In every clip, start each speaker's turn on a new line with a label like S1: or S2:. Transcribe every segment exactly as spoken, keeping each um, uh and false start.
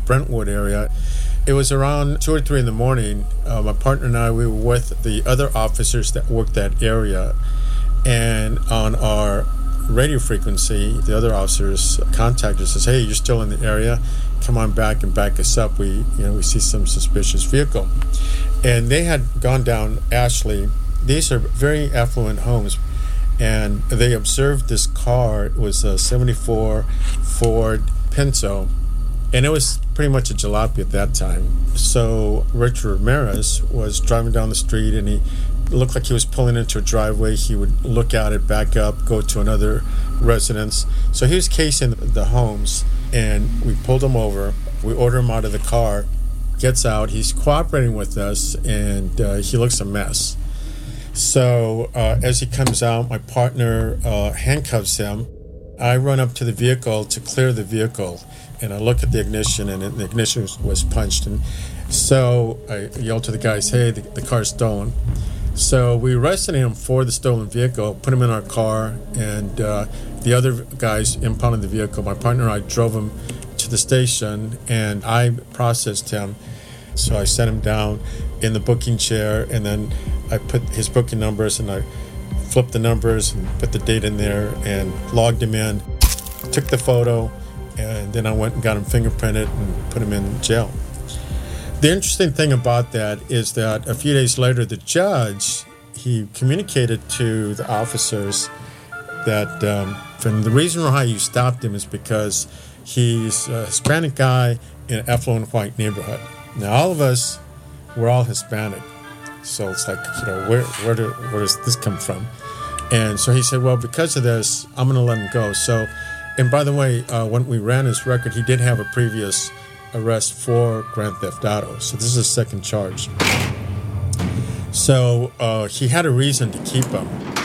S1: Brentwood area. It was around two or three in the morning. Uh, my partner and I, we were with the other officers that worked that area. And on our radio frequency, the other officers contacted us and said, hey, you're still in the area. Come on back and back us up. We, you know, we see some suspicious vehicle. And they had gone down Ashley. These are very affluent homes. And they observed this car. It was a seventy-four Ford Pinto. And it was pretty much a jalopy at that time. So Richard Ramirez was driving down the street, and he looked like he was pulling into a driveway. He would look at it, back up, go to another residence. So he was casing the homes, and we pulled him over. We ordered him out of the car. Gets out. He's cooperating with us, and uh, he looks a mess. So uh, as he comes out, my partner uh, handcuffs him. I run up to the vehicle to clear the vehicle, and I look at the ignition, and the ignition was punched. And so I yelled to the guys, hey, the, the car's stolen. So we arrested him for the stolen vehicle, put him in our car, and uh, the other guys impounded the vehicle. My partner and I drove him to the station, and I processed him. So I sent him down in the booking chair, and then I put his booking numbers, and I flipped the numbers and put the date in there and logged him in, took the photo, and then I went and got him fingerprinted and put him in jail. The interesting thing about that is that a few days later, the judge, he communicated to the officers that um, and the reason why you stopped him is because he's a Hispanic guy in an affluent white neighborhood. Now, all of us, we're all Hispanic. So it's like, you know, where where, do, where does this come from? And so he said, well, because of this, I'm going to let him go. So, and by the way, uh, when we ran his record, he did have a previous arrest for Grand Theft Auto. So this is a second charge. So uh, he had a reason to keep him.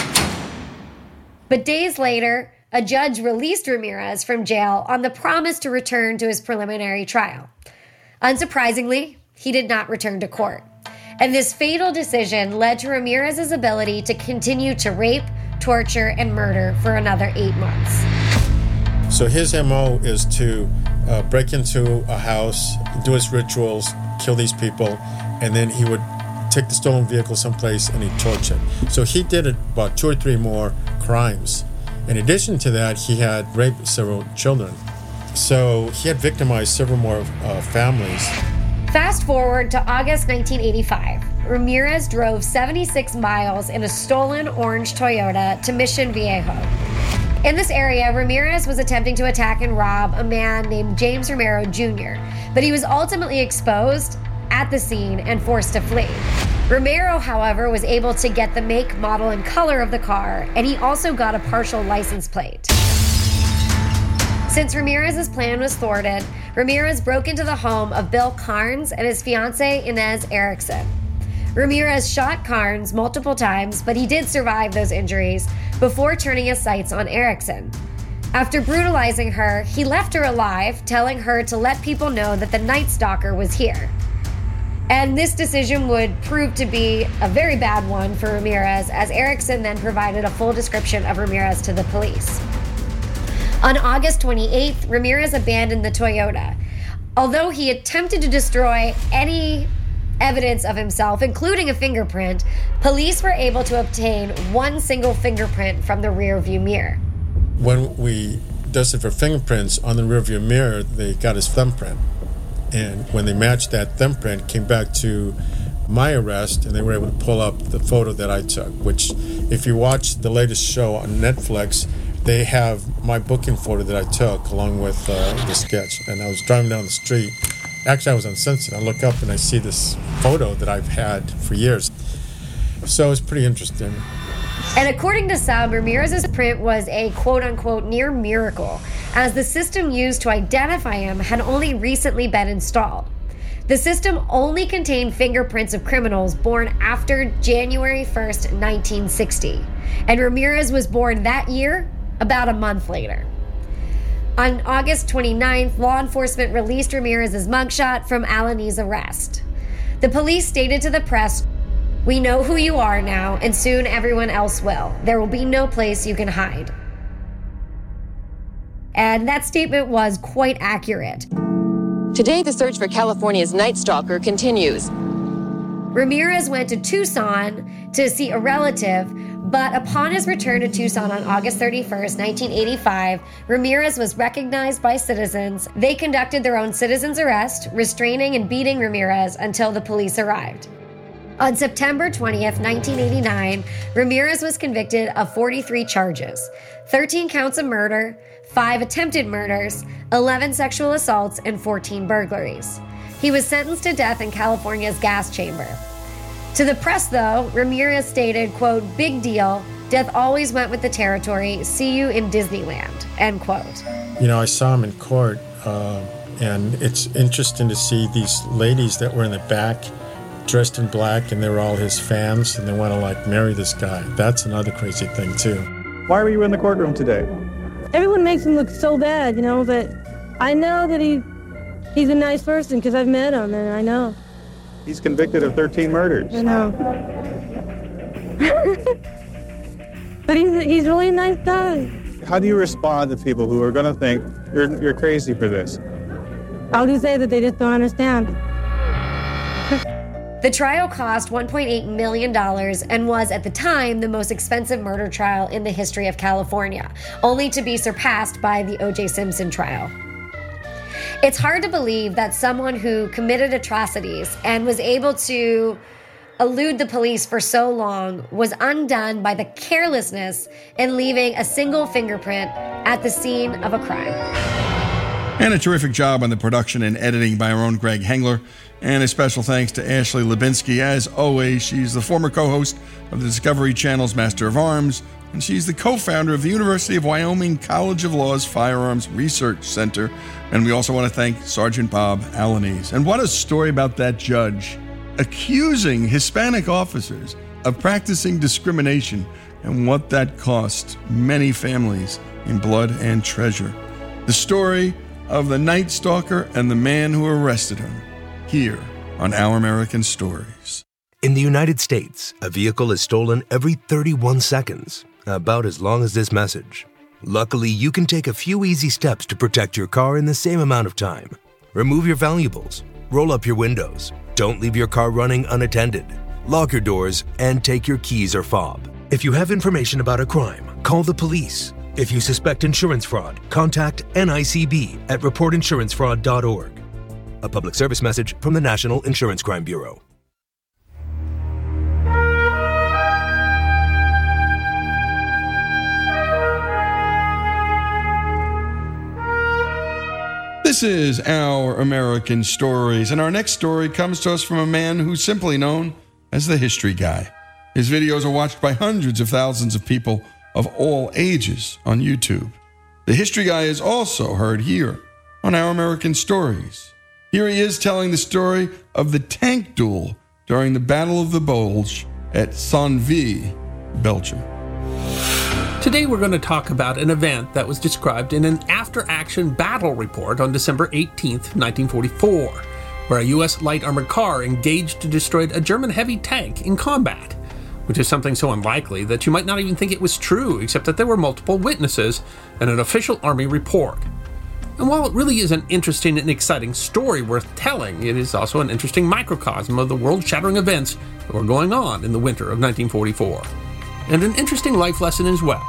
S2: But days later, a judge released Ramirez from jail on the promise to return to his preliminary trial. Unsurprisingly, he did not return to court. And this fatal decision led to Ramirez's ability to continue to rape, torture, and murder for another eight months.
S1: So his M O is to uh, break into a house, do his rituals, kill these people, and then he would take the stolen vehicle someplace and he'd torture it. So he did about two or three more crimes. In addition to that, he had raped several children. So he had victimized several more uh, families.
S2: Fast forward to August nineteen eighty-five. Ramirez drove seventy-six miles in a stolen orange Toyota to Mission Viejo. In this area, Ramirez was attempting to attack and rob a man named James Romero Junior, but he was ultimately exposed at the scene and forced to flee. Romero, however, was able to get the make, model, and color of the car, and he also got a partial license plate. Since Ramirez's plan was thwarted, Ramirez broke into the home of Bill Carnes and his fiancée Inez Erickson. Ramirez shot Carnes multiple times, but he did survive those injuries before turning his sights on Erickson. After brutalizing her, he left her alive, telling her to let people know that the Night Stalker was here. And this decision would prove to be a very bad one for Ramirez, as Erickson then provided a full description of Ramirez to the police. On August twenty-eighth, Ramirez abandoned the Toyota. Although he attempted to destroy any evidence of himself, including a fingerprint, police were able to obtain one single fingerprint from the rearview mirror.
S1: When we dusted for fingerprints on the rearview mirror, they got his thumbprint. And when they matched that thumbprint, it came back to my arrest, and they were able to pull up the photo that I took, which, if you watch the latest show on Netflix, they have my booking photo that I took along with uh, the sketch. And I was driving down the street. Actually, I was on Sunset. I look up and I see this photo that I've had for years. So it's pretty interesting.
S2: And according to some, Ramirez's print was a quote-unquote near miracle, as the system used to identify him had only recently been installed. The system only contained fingerprints of criminals born after January first, nineteen sixty. And Ramirez was born that year, about a month later. On August twenty-ninth, law enforcement released Ramirez's mugshot from Alani's arrest. The police stated to the press, "We know who you are now, and soon everyone else will. There will be no place you can hide." And that statement was quite accurate.
S3: Today, the search for California's Night Stalker continues.
S2: Ramirez went to Tucson to see a relative, but upon his return to Tucson on August thirty-first, nineteen eighty-five, Ramirez was recognized by citizens. They conducted their own citizen's arrest, restraining and beating Ramirez until the police arrived. On September twentieth, nineteen eighty-nine, Ramirez was convicted of forty-three charges, thirteen counts of murder, five attempted murders, eleven sexual assaults, and fourteen burglaries. He was sentenced to death in California's gas chamber. To the press, though, Ramirez stated, quote, "Big deal. Death always went with the territory. See you in Disneyland," end quote.
S1: You know, I saw him in court, uh, and it's interesting to see these ladies that were in the back dressed in black, and they were all his fans, and they want to, like, marry this guy. That's another crazy thing, too.
S4: Why were you in the courtroom today?
S5: Everyone makes him look so bad, you know, but I know that he he's a nice person because I've met him, and I know.
S4: He's convicted of thirteen murders.
S5: I know. But he's, he's really a nice guy.
S4: How do you respond to people who are going to think you're, you're crazy for this?
S5: I'll just say that they just don't understand.
S2: The trial cost one point eight million dollars and was, at the time, the most expensive murder trial in the history of California, only to be surpassed by the O J Simpson trial. It's hard to believe that someone who committed atrocities and was able to elude the police for so long was undone by the carelessness in leaving a single fingerprint at the scene of a crime.
S6: And a terrific job on the production and editing by our own Greg Hengler. And a special thanks to Ashley Lubinsky. As always, she's the former co-host of the Discovery Channel's Master of Arms, and she's the co-founder of the University of Wyoming College of Law's Firearms Research Center. And we also want to thank Sergeant Bob Alanis. And what a story about that judge accusing Hispanic officers of practicing discrimination and what that cost many families in blood and treasure. The story of the Night Stalker and the man who arrested him, here on Our American Stories.
S7: In the United States, a vehicle is stolen every thirty-one seconds, about as long as this message. Luckily, you can take a few easy steps to protect your car in the same amount of time. Remove your valuables, roll up your windows, don't leave your car running unattended, lock your doors, and take your keys or fob. If you have information about a crime, call the police. If you suspect insurance fraud, contact N I C B at report insurance fraud dot org. A public service message from the National Insurance Crime Bureau.
S6: This is Our American Stories, and our next story comes to us from a man who's simply known as the History Guy. His videos are watched by hundreds of thousands of people of all ages on YouTube. The History Guy is also heard here on Our American Stories. Here he is telling the story of the tank duel during the Battle of the Bulge at Sonneville, Belgium.
S8: Today we're going to talk about an event that was described in an after-action battle report on December eighteenth, nineteen forty-four, where a U S light armored car engaged and destroyed a German heavy tank in combat, which is something so unlikely that you might not even think it was true, except that there were multiple witnesses and an official Army report. And while it really is an interesting and exciting story worth telling, it is also an interesting microcosm of the world-shattering events that were going on in the winter of nineteen forty-four. And an interesting life lesson as well.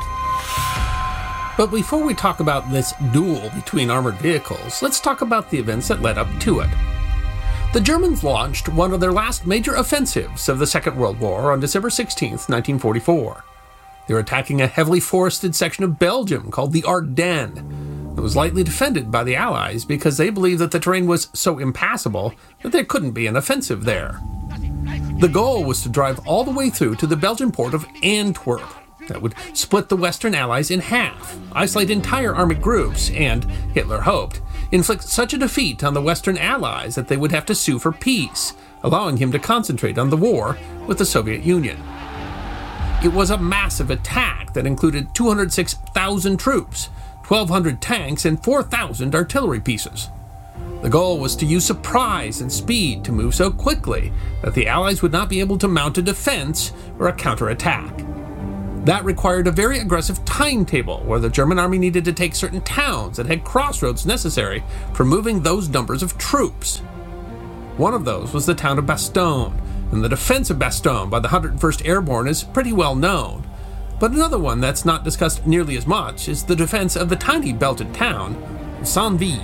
S8: But before we talk about this duel between armored vehicles, let's talk about the events that led up to it. The Germans launched one of their last major offensives of the Second World War on December sixteenth, nineteen forty-four. They were attacking a heavily forested section of Belgium called the Ardennes. It was lightly defended by the Allies because they believed that the terrain was so impassable that there couldn't be an offensive there. The goal was to drive all the way through to the Belgian port of Antwerp. That would split the Western Allies in half, isolate entire army groups, and, Hitler hoped, inflict such a defeat on the Western Allies that they would have to sue for peace, allowing him to concentrate on the war with the Soviet Union. It was a massive attack that included two hundred six thousand troops, twelve hundred tanks, and four thousand artillery pieces. The goal was to use surprise and speed to move so quickly that the Allies would not be able to mount a defense or a counterattack. That required a very aggressive timetable where the German army needed to take certain towns that had crossroads necessary for moving those numbers of troops. One of those was the town of Bastogne, and the defense of Bastogne by the one hundred first Airborne is pretty well known. But another one that's not discussed nearly as much is the defense of the tiny belted town of Saint-Vit.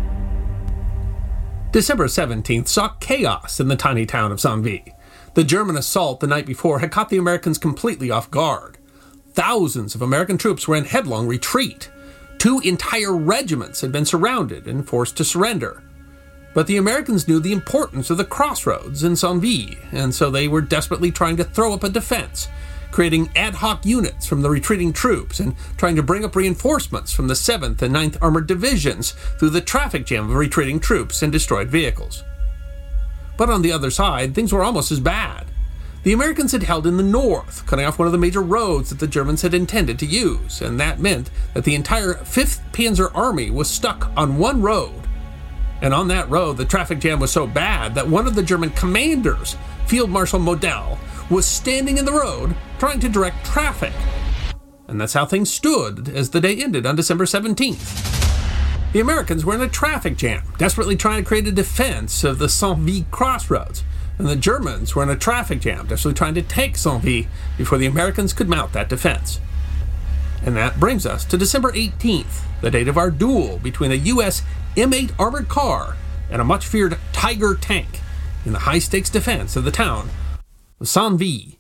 S8: December seventeenth saw chaos in the tiny town of Saint-Vit. The German assault the night before had caught the Americans completely off guard. Thousands of American troops were in headlong retreat. Two entire regiments had been surrounded and forced to surrender. But the Americans knew the importance of the crossroads in Saint-Vit, and so they were desperately trying to throw up a defense, creating ad hoc units from the retreating troops and trying to bring up reinforcements from the seventh and ninth Armored Divisions through the traffic jam of retreating troops and destroyed vehicles. But on the other side, things were almost as bad. The Americans had held in the north, cutting off one of the major roads that the Germans had intended to use, and that meant that the entire fifth Panzer Army was stuck on one road. And on that road, the traffic jam was so bad that one of the German commanders, Field Marshal Model, was standing in the road trying to direct traffic. And that's how things stood as the day ended on December seventeenth. The Americans were in a traffic jam, desperately trying to create a defense of the Saint-Vit crossroads, and the Germans were in a traffic jam, desperately trying to take Saint-Vit before the Americans could mount that defense. And that brings us to December eighteenth, the date of our duel between a U S M eight armored car and a much-feared Tiger tank in the high-stakes defense of the town of Saint-Vit.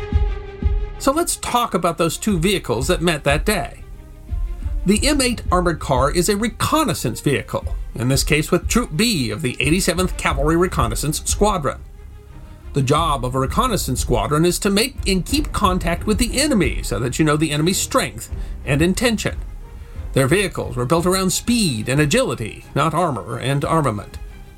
S8: So let's talk about those two vehicles that met that day. The M eight armored car is a reconnaissance vehicle, in this case with Troop B of the eighty-seventh Cavalry Reconnaissance Squadron. The job of a reconnaissance squadron is to make and keep contact with the enemy so that you know the enemy's strength and intention. Their vehicles were built around speed and agility, not armor and armament.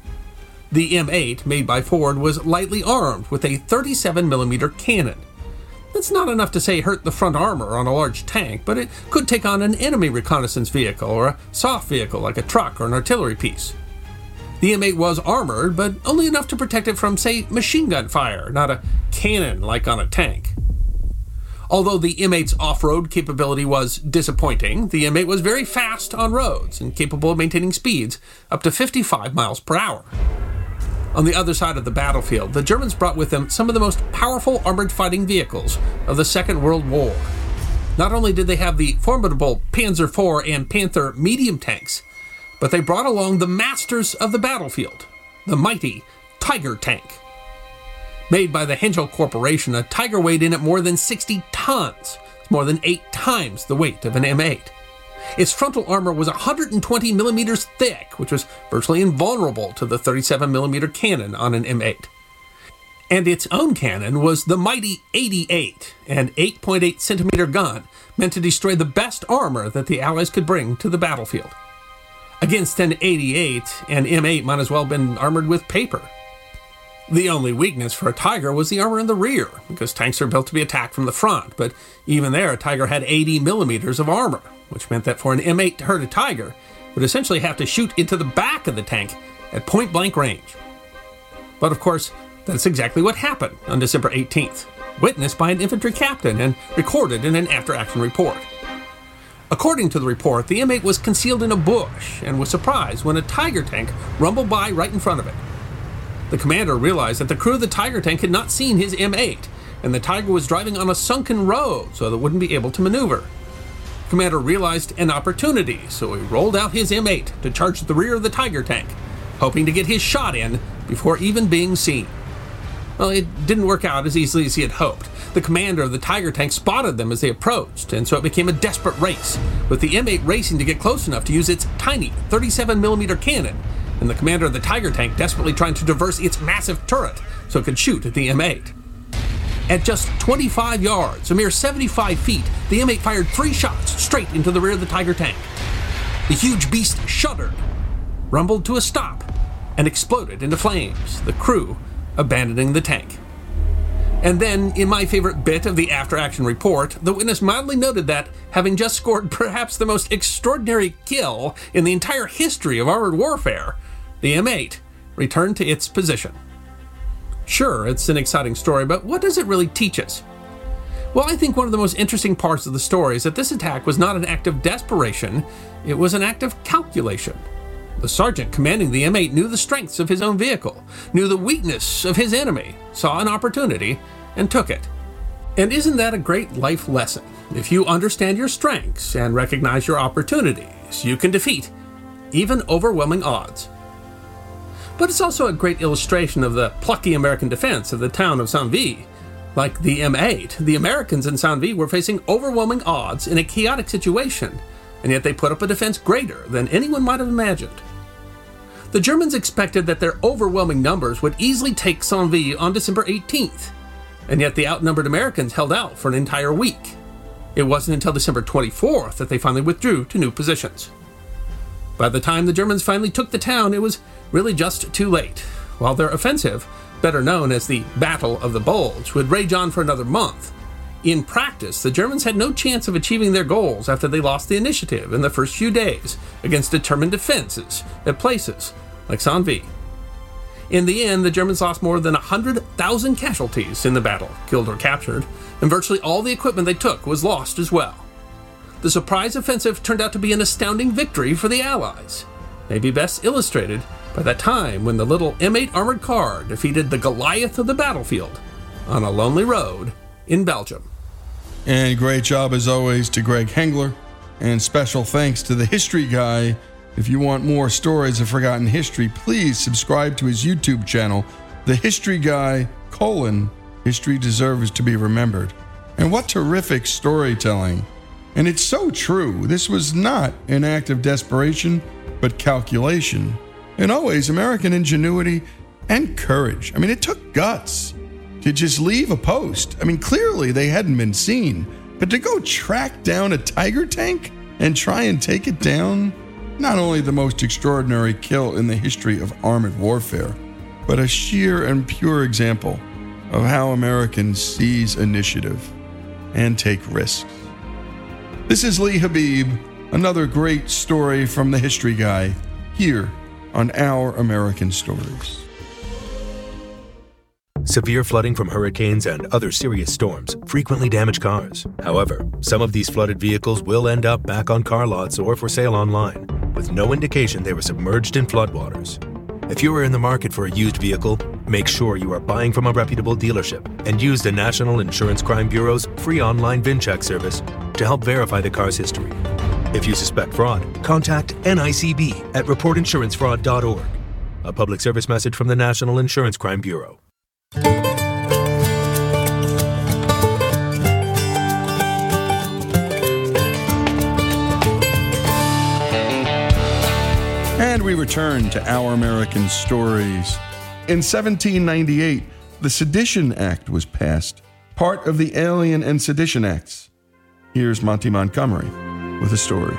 S8: The M eight, made by Ford, was lightly armed with a thirty-seven millimeter cannon. That's not enough to say hurt the front armor on a large tank, but it could take on an enemy reconnaissance vehicle or a soft vehicle like a truck or an artillery piece. The M eight was armored, but only enough to protect it from, say, machine gun fire, not a cannon like on a tank. Although the M eight's off-road capability was disappointing, the M eight was very fast on roads and capable of maintaining speeds up to fifty-five miles per hour. On the other side of the battlefield, the Germans brought with them some of the most powerful armored fighting vehicles of the Second World War. Not only did they have the formidable Panzer four and Panther medium tanks, but they brought along the masters of the battlefield, the mighty Tiger tank. Made by the Henschel Corporation, a Tiger weighed in at more than sixty tons. It's more than eight times the weight of an M eight. Its frontal armor was one hundred twenty millimeters thick, which was virtually invulnerable to the thirty-seven millimeter cannon on an M eight. And its own cannon was the mighty eighty-eight, an eight point eight centimeter gun meant to destroy the best armor that the Allies could bring to the battlefield. Against an eighty-eight, an M eight might as well have been armored with paper. The only weakness for a Tiger was the armor in the rear, because tanks are built to be attacked from the front, but even there, a Tiger had eighty millimeters of armor, which meant that for an M eight to hurt a Tiger, it would essentially have to shoot into the back of the tank at point-blank range. But of course, that's exactly what happened on December eighteenth, witnessed by an infantry captain and recorded in an after-action report. According to the report, the M eight was concealed in a bush and was surprised when a Tiger tank rumbled by right in front of it. The commander realized that the crew of the Tiger tank had not seen his M eight, and the Tiger was driving on a sunken road so that it wouldn't be able to maneuver. The commander realized an opportunity, so he rolled out his M eight to charge the rear of the Tiger tank, hoping to get his shot in before even being seen. Well, it didn't work out as easily as he had hoped. The commander of the Tiger tank spotted them as they approached, and so it became a desperate race, with the M eight racing to get close enough to use its tiny thirty-seven millimeter cannon, and the commander of the Tiger tank desperately trying to traverse its massive turret so it could shoot at the M eight. At just twenty-five yards, a mere seventy-five feet, the M eight fired three shots straight into the rear of the Tiger tank. The huge beast shuddered, rumbled to a stop, and exploded into flames, the crew abandoning the tank. And then, in my favorite bit of the after-action report, the witness mildly noted that, having just scored perhaps the most extraordinary kill in the entire history of armored warfare, the M eight returned to its position. Sure, it's an exciting story, but what does it really teach us? Well, I think one of the most interesting parts of the story is that this attack was not an act of desperation, it was an act of calculation. The sergeant commanding the M eight knew the strengths of his own vehicle, knew the weakness of his enemy, saw an opportunity, and took it. And isn't that a great life lesson? If you understand your strengths and recognize your opportunities, you can defeat even overwhelming odds. But it's also a great illustration of the plucky American defense of the town of Saint-Vit. Like the M eight, the Americans in Saint-Vit were facing overwhelming odds in a chaotic situation, and yet they put up a defense greater than anyone might have imagined. The Germans expected that their overwhelming numbers would easily take Saint-Vit on December eighteenth, and yet the outnumbered Americans held out for an entire week. It wasn't until December twenty-fourth that they finally withdrew to new positions. By the time the Germans finally took the town, it was really just too late. While their offensive, better known as the Battle of the Bulge, would rage on for another month, in practice, the Germans had no chance of achieving their goals after they lost the initiative in the first few days against determined defenses at places like Saint-Vit. In the end, the Germans lost more than one hundred thousand casualties in the battle, killed or captured, and virtually all the equipment they took was lost as well. The surprise offensive turned out to be an astounding victory for the Allies, maybe best illustrated by that time when the little M eight armored car defeated the Goliath of the battlefield on a lonely road in Belgium.
S6: And great job as always to Greg Hengler, and special thanks to the History Guy. If you want more stories of forgotten history, please subscribe to his YouTube channel, The History Guy, colon, History Deserves to be Remembered. And what terrific storytelling. And it's so true. This was not an act of desperation, but calculation. And always American ingenuity and courage. I mean, it took guts to just leave a post. I mean, clearly they hadn't been seen, but to go track down a Tiger tank and try and take it down, not only the most extraordinary kill in the history of armored warfare, but a sheer and pure example of how Americans seize initiative and take risks. This is Lee Habib, another great story from the History Guy, here on Our American Stories.
S7: Severe flooding from hurricanes and other serious storms frequently damage cars. However, some of these flooded vehicles will end up back on car lots or for sale online, with no indication they were submerged in floodwaters. If you are in the market for a used vehicle, make sure you are buying from a reputable dealership and use the National Insurance Crime Bureau's free online VIN check service to help verify the car's history. If you suspect fraud, contact N I C B at report insurance fraud dot org. A public service message from the National Insurance Crime Bureau.
S6: And we return to Our American Stories. In seventeen ninety-eight, the Sedition Act was passed, part of the Alien and Sedition Acts. Here's Monty Montgomery with a story.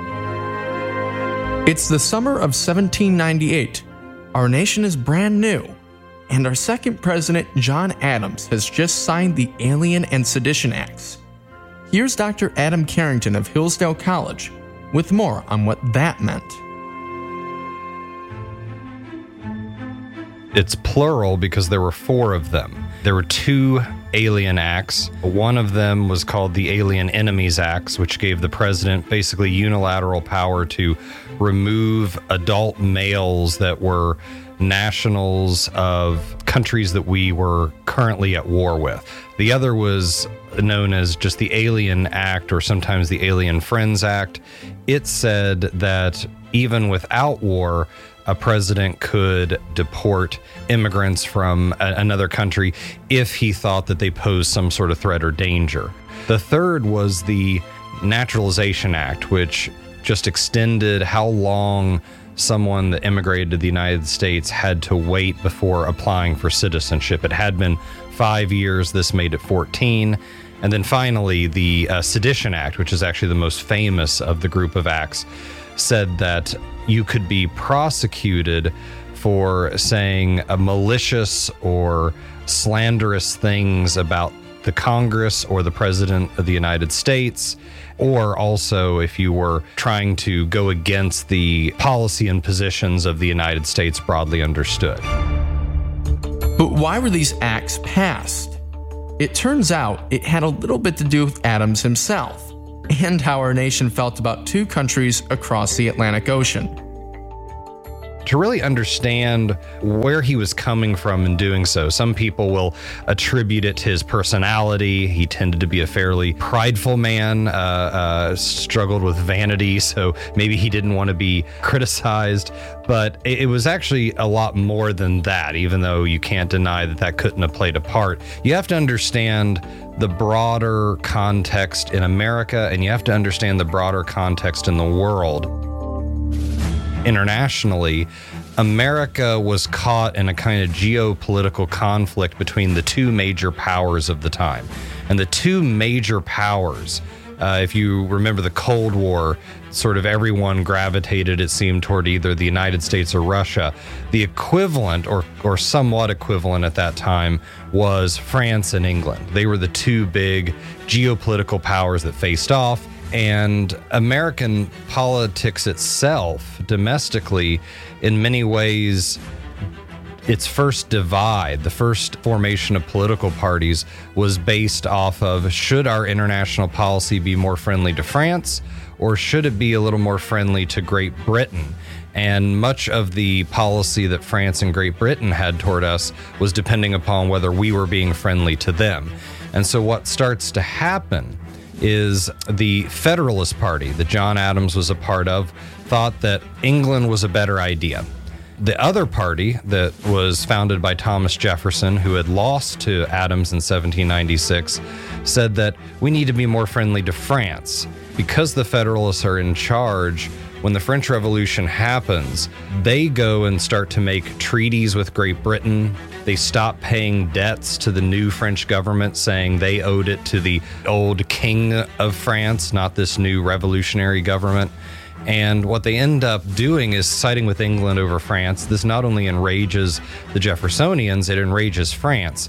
S9: It's the summer of seventeen ninety-eight. Our nation is brand new, and our second president, John Adams, has just signed the Alien and Sedition Acts. Here's Doctor Adam Carrington of Hillsdale College with more on what that meant.
S10: It's plural because there were four of them. There were two Alien Acts. One of them was called the Alien Enemies Acts, which gave the president basically unilateral power to remove adult males that were nationals of countries that we were currently at war with. The other was known as just the Alien Act, or sometimes the Alien Friends Act. It said that even without war, a president could deport immigrants from a, another country if he thought that they posed some sort of threat or danger. The third was the Naturalization Act, which just extended how long someone that immigrated to the United States had to wait before applying for citizenship. It had been five years. This made it fourteen. And then finally, the uh, Sedition Act, which is actually the most famous of the group of acts, said that you could be prosecuted for saying a malicious or slanderous things about the Congress or the President of the United States, or also if you were trying to go against the policy and positions of the United States broadly understood.
S9: But why were these acts passed? It turns out it had a little bit to do with Adams himself, and how our nation felt about two countries across the Atlantic Ocean.
S10: To really understand where he was coming from in doing so, some people will attribute it to his personality. He tended to be a fairly prideful man, uh, uh, struggled with vanity, so maybe he didn't want to be criticized. But it, it was actually a lot more than that, even though you can't deny that that couldn't have played a part. You have to understand the broader context in America, and you have to understand the broader context in the world. Internationally, America was caught in a kind of geopolitical conflict between the two major powers of the time. And the two major powers, uh, if you remember the Cold War, sort of everyone gravitated, it seemed, toward either the United States or Russia. The equivalent, or, or somewhat equivalent at that time, was France and England. They were the two big geopolitical powers that faced off. And American politics itself, domestically, in many ways, its first divide, the first formation of political parties, was based off of, should our international policy be more friendly to France, or should it be a little more friendly to Great Britain? And much of the policy that France and Great Britain had toward us was depending upon whether we were being friendly to them. And so what starts to happen is the Federalist Party that John Adams was a part of thought that England was a better idea. The other party that was founded by Thomas Jefferson, who had lost to Adams in seventeen ninety-six, said that we need to be more friendly to France. Because the Federalists are in charge, when the French Revolution happens, they go and start to make treaties with Great Britain. They stop paying debts to the new French government, saying they owed it to the old king of France, not this new revolutionary government. And what they end up doing is siding with England over France. This not only enrages the Jeffersonians, it enrages France.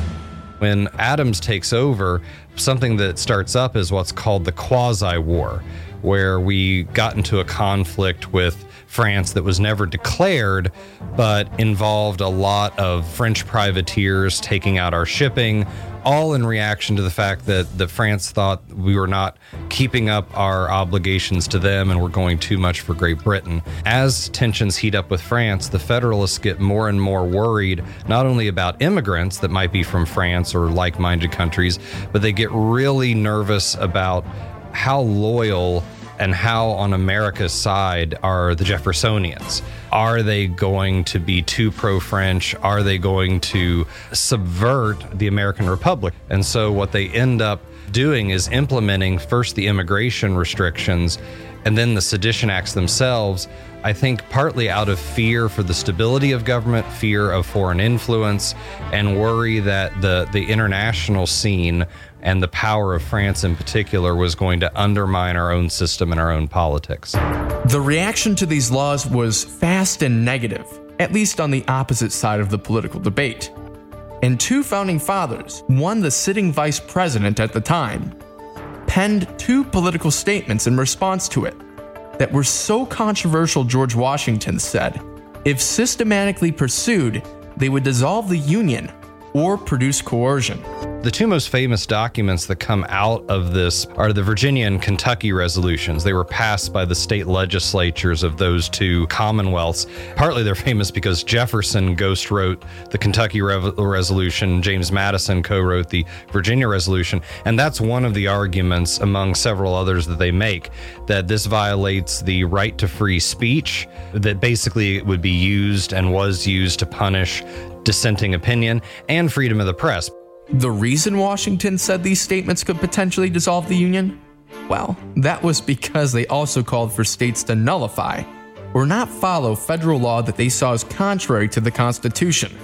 S10: When Adams takes over, something that starts up is what's called the Quasi-War, where we got into a conflict with France that was never declared, but involved a lot of French privateers taking out our shipping, all in reaction to the fact that, that France thought we were not keeping up our obligations to them and were going too much for Great Britain. As tensions heat up with France, the Federalists get more and more worried, not only about immigrants that might be from France or like-minded countries, but they get really nervous about how loyal and how on America's side are the Jeffersonians. Are they going to be too pro-French? Are they going to subvert the American Republic? And so what they end up doing is implementing first the immigration restrictions and then the Sedition Acts themselves, I think partly out of fear for the stability of government, fear of foreign influence, and worry that the, the international scene and the power of France in particular was going to undermine our own system and our own politics.
S9: The reaction to these laws was fast and negative, at least on the opposite side of the political debate. And two founding fathers, one the sitting vice president at the time, penned two political statements in response to it that were so controversial, George Washington said, if systematically pursued, they would dissolve the Union or produce coercion.
S10: The two most famous documents that come out of this are the Virginia and Kentucky resolutions. They were passed by the state legislatures of those two commonwealths. Partly they're famous because Jefferson ghost wrote the Kentucky Rev- resolution, James Madison co-wrote the Virginia resolution, and that's one of the arguments among several others that they make, that this violates the right to free speech, that basically it would be used and was used to punish dissenting opinion, and freedom of the press.
S9: The reason Washington said these statements could potentially dissolve the Union? Well, that was because they also called for states to nullify or not follow federal law that they saw as contrary to the Constitution.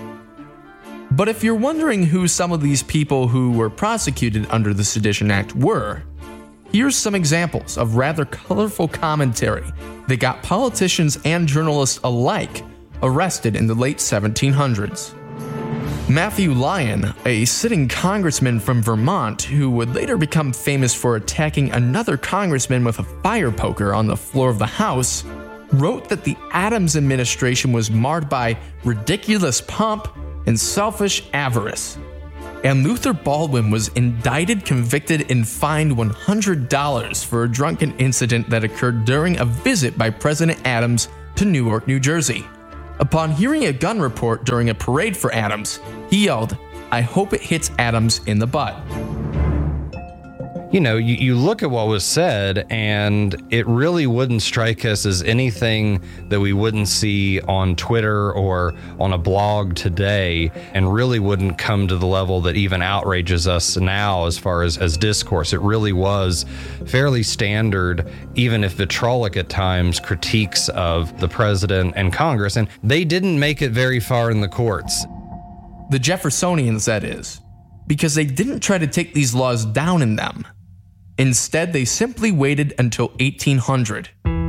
S9: But if you're wondering who some of these people who were prosecuted under the Sedition Act were, here's some examples of rather colorful commentary that got politicians and journalists alike arrested in the late seventeen hundreds. Matthew Lyon, a sitting congressman from Vermont who would later become famous for attacking another congressman with a fire poker on the floor of the House, wrote that the Adams administration was marred by ridiculous pomp and selfish avarice. and Luther Baldwin was indicted, convicted, and fined one hundred dollars for a drunken incident that occurred during a visit by President Adams to Newark, New Jersey. Upon hearing a gun report during a parade for Adams, he yelled, "I hope it hits Adams in the butt."
S10: You know, you, you look at what was said, and it really wouldn't strike us as anything that we wouldn't see on Twitter or on a blog today, and really wouldn't come to the level that even outrages us now as far as, as discourse. It really was fairly standard, even if vitriolic at times, critiques of the president and Congress, and they didn't make it very far in the courts.
S9: The Jeffersonians, that is, because they didn't try to take these laws down in them. Instead, they simply waited until eighteen hundred,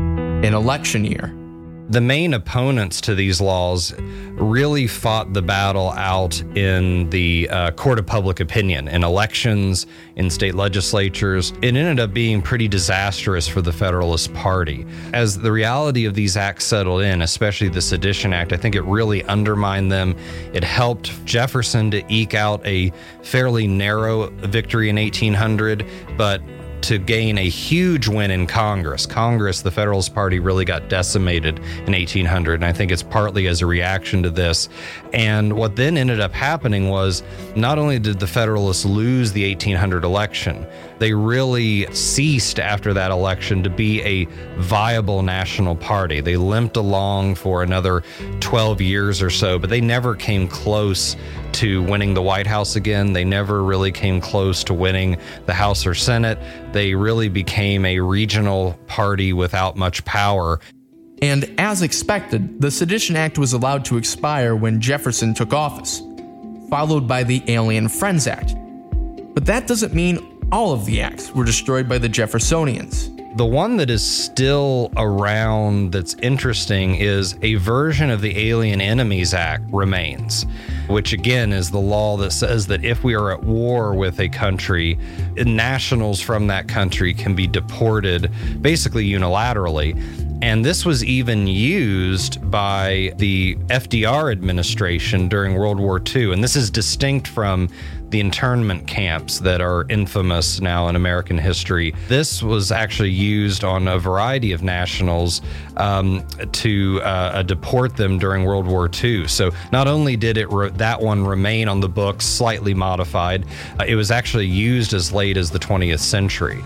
S9: an election year.
S10: The main opponents to these laws really fought the battle out in the uh, court of public opinion, in elections, in state legislatures. It ended up being pretty disastrous for the Federalist Party. As the reality of these acts settled in, especially the Sedition Act, I think it really undermined them. It helped Jefferson to eke out a fairly narrow victory in eighteen hundred, but to gain a huge win in Congress. Congress, the Federalist Party really got decimated in eighteen hundred, and I think it's partly as a reaction to this. And what then ended up happening was, not only did the Federalists lose the eighteen hundred election, they really ceased after that election to be a viable national party. They limped along for another twelve years or so, but they never came close to winning the White House again. They never really came close to winning the House or Senate. They really became a regional party without much power.
S9: And as expected, the Sedition Act was allowed to expire when Jefferson took office, followed by the Alien Friends Act. But that doesn't mean all of the acts were destroyed by the Jeffersonians.
S10: The one that is still around that's interesting is a version of the Alien Enemies Act remains, which again is the law that says that if we are at war with a country, nationals from that country can be deported basically unilaterally. And this was even used by the F D R administration during World War Two. And this is distinct from the internment camps that are infamous now in American history. This was actually used on a variety of nationals um, to uh, deport them during World War Two. So not only did it re- that one remain on the books, slightly modified, uh, it was actually used as late as the twentieth century.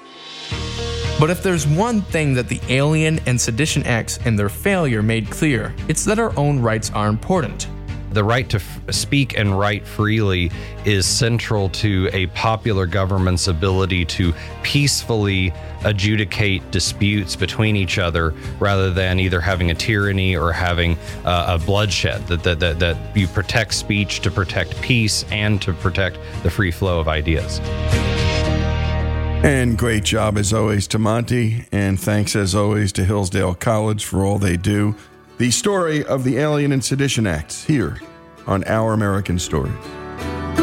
S9: But if there's one thing that the Alien and Sedition Acts and their failure made clear, it's that our own rights are important.
S10: The right to f- speak and write freely is central to a popular government's ability to peacefully adjudicate disputes between each other rather than either having a tyranny or having uh, a bloodshed. That, that, that, that you protect speech to protect peace and to protect the free flow of ideas.
S6: And great job as always to Monty, and thanks as always to Hillsdale College for all they do. The story of the Alien and Sedition Acts here on Our American Stories.